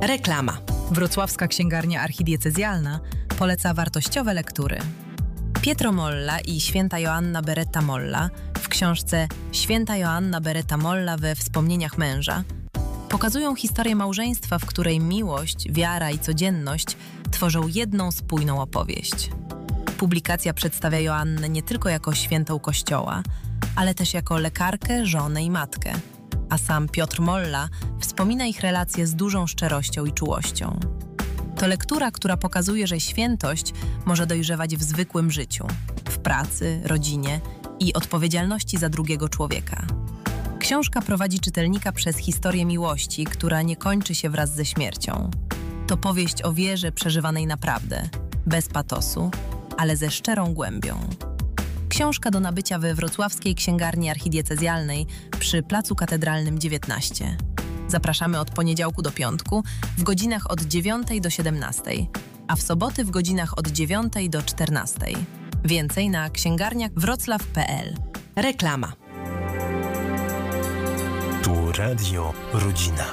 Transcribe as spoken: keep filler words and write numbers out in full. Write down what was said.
Reklama. Wrocławska Księgarnia Archidiecezjalna poleca wartościowe lektury. Pietro Molla i święta Joanna Beretta Molla w książce Święta Joanna Beretta Molla we wspomnieniach męża pokazują historię małżeństwa, w której miłość, wiara i codzienność tworzą jedną spójną opowieść. Publikacja przedstawia Joannę nie tylko jako świętą Kościoła, ale też jako lekarkę, żonę i matkę, a sam Piotr Molla wspomina ich relacje z dużą szczerością i czułością. To lektura, która pokazuje, że świętość może dojrzewać w zwykłym życiu, w pracy, rodzinie i odpowiedzialności za drugiego człowieka. Książka prowadzi czytelnika przez historię miłości, która nie kończy się wraz ze śmiercią. To powieść o wierze przeżywanej naprawdę, bez patosu, ale ze szczerą głębią. Książka do nabycia we Wrocławskiej Księgarni Archidiecezjalnej przy Placu Katedralnym dziewiętnaście. Zapraszamy od poniedziałku do piątku w godzinach od dziewiątej do siedemnastej, a w soboty w godzinach od dziewiątej do czternastej. Więcej na księgarniach wroclaw kropka p l. Reklama. Tu Radio Rodzina.